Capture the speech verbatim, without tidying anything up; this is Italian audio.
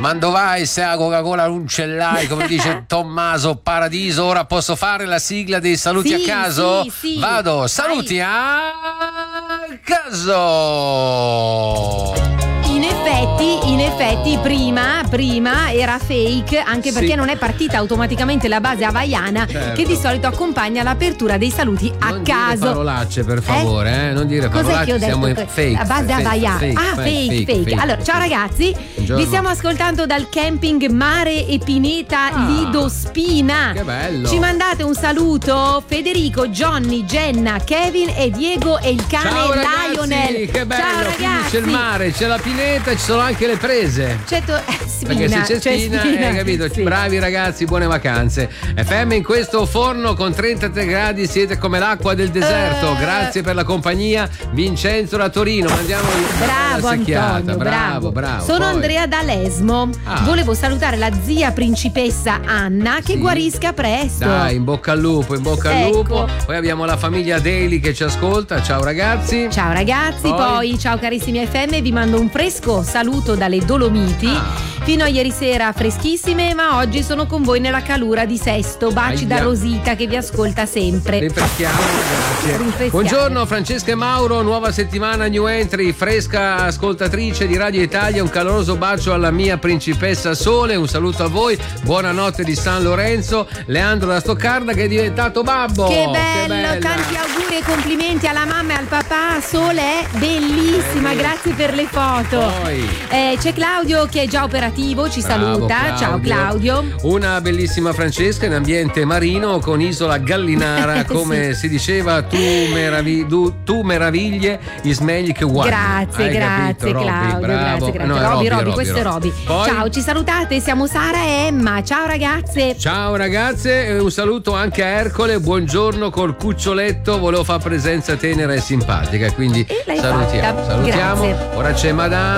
Mandovai se la Coca-Cola non ce l'hai, come dice Tommaso Paradiso. Ora posso fare la sigla dei saluti sì, a caso? Sì, sì. Vado, saluti Vai. a caso. In effetti, in effetti prima, prima era fake, anche perché Sì. non è partita automaticamente la base hawaiana, Certo. che di solito accompagna l'apertura dei saluti a Non caso. dire parolacce, per favore, eh? Non dire Cos'è parolacce, che ho detto? siamo in Que- fake. La base fake, hawaiana. fake, ah, fake, fake. Allora, ciao ragazzi, Buongiorno. vi stiamo ascoltando dal camping Mare e Pineta Ah, Lido Spina. che bello. Ci mandate un saluto Federico, Johnny, Jenna, Kevin e Diego e il cane Ciao ragazzi, Lionel. che bello, Ciao quindi ragazzi. c'è il mare, c'è la pineta, ci sono anche le prese. Certo, eh, Spina, Perché se c'è cioè Spina, Spina, hai capito? sì. Bravi ragazzi, buone vacanze. F M in questo forno con trentatré gradi siete come l'acqua del deserto. Eh. Grazie per la compagnia. Vincenzo da Torino, mandiamo Bravo una secchiata. Antonio, bravo, bravo. Sono Poi- Andrea da Lesmo. Ah. Volevo salutare la zia principessa Anna che Sì. guarisca presto. Dai, in bocca al lupo, in bocca al Ecco. lupo. Poi abbiamo la famiglia Daily che ci ascolta. Ciao ragazzi. Ciao ragazzi, Poi- poi ciao carissimi F M, vi mando un fresco saluto dalle Dolomiti. Ah. Fino a ieri sera freschissime, ma oggi sono con voi nella calura di Sesto. Baci Aia. da Rosita che vi ascolta sempre. Rinfreschiamo, grazie. Rinfreschiamo. Buongiorno Francesca e Mauro, nuova settimana new entry, fresca ascoltatrice di Radio Italia, un caloroso bacio alla mia principessa Sole, un saluto a voi, buonanotte di San Lorenzo, Leandro da Stoccarda che è diventato babbo. Che bello, bella. tanti auguri e complimenti alla mamma e al papà. Sole è bellissima, Eh, grazie per le foto. Poi. Eh, c'è Claudio che è già operativo, ci Bravo, saluta. Ciao Claudio. Una bellissima Francesca in ambiente marino con isola Gallinara, come si diceva, tu, meravi- du- tu meraviglie, Ismegli che guardi. Grazie, Hai grazie capito, Robby? Claudio, Bravo. grazie, grazie. No, è Robby, Robby, Robby, Robby, questo è Robby. Robby. Poi- Ciao, ci salutate, siamo Sara e Emma. Ciao ragazze. Ciao ragazze, e un saluto anche a Ercole, buongiorno col cuccioletto, volevo fare presenza tenera e simpatica, quindi E l'hai salutiamo, fatta. salutiamo. Grazie. Ora c'è Madame